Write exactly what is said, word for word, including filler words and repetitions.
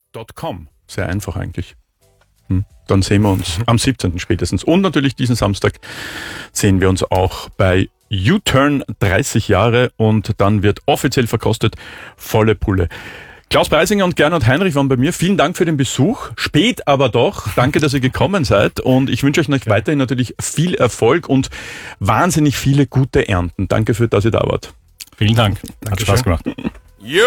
com. Sehr einfach eigentlich. Hm. Dann sehen wir uns am siebzehnten spätestens. Und natürlich diesen Samstag sehen wir uns auch bei U-Turn dreißig Jahre und dann wird offiziell verkostet volle Pulle. Klaus Preisinger und Gernot Heinrich waren bei mir. Vielen Dank für den Besuch. Spät aber doch. Danke, dass ihr gekommen seid. Und ich wünsche euch noch weiterhin natürlich viel Erfolg und wahnsinnig viele gute Ernten. Danke für, dass ihr da wart. Vielen Dank. Hat Spaß gemacht.